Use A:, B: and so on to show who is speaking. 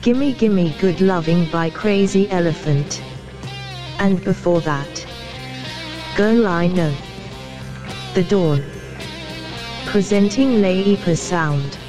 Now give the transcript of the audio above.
A: Gimme Gimme Good Loving by Crazy Elephant. And before that, Girl I Know. The Dawn. Presenting Laipa Sound.